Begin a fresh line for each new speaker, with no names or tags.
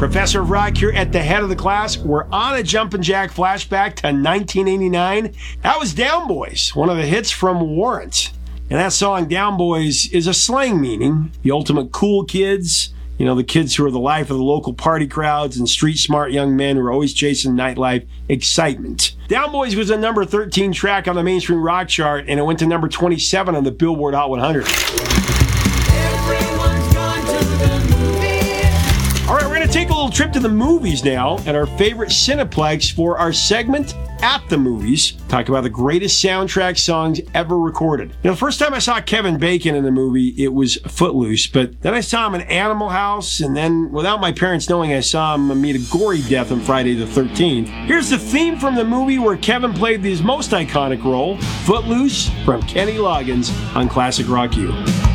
Professor of Rock here at the head of the class. We're on a Jumpin' Jack flashback to 1989. That was Down Boys, one of the hits from Warrant. And that song, Down Boys, is a slang meaning. The ultimate cool kids. You know, the kids who are the life of the local party crowds and street-smart young men who are always chasing nightlife excitement. Down Boys was a number 13 track on the mainstream rock chart, and it went to number 27 on the Billboard Hot 100. All right, we're going to take a little trip to the movies now at our favorite Cineplex for our segment At the Movies. Talk about the greatest soundtrack songs ever recorded. You know, the first time I saw Kevin Bacon in the movie, it was Footloose, but then I saw him in Animal House, and then without my parents knowing, I saw him meet a gory death on Friday the 13th. Here's the theme from the movie where Kevin played his most iconic role, Footloose, from Kenny Loggins on Classic Rock U.